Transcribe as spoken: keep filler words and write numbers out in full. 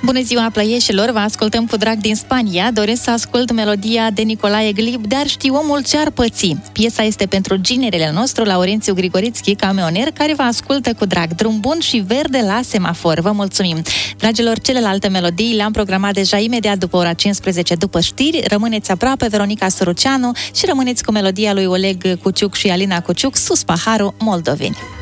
Bună ziua, plăieșilor! Vă ascultăm cu drag din Spania. Doresc să ascult melodia de Nicolae Glib, Dar știu omul ce ar păți. Piesa este pentru ginerele nostru, Laurențiu Grigorițchi, camioner, care vă ascultă cu drag. Drum bun și verde la semafor. Vă mulțumim! Dragilor, celelalte melodii le-am programat deja imediat după ora cincisprezece, după știri. Rămâneți aproape, Veronica Săruceanu, și rămâneți cu melodia lui Oleg Cuciuc și Alina Cuciuc, Sus paharul, Moldoveni.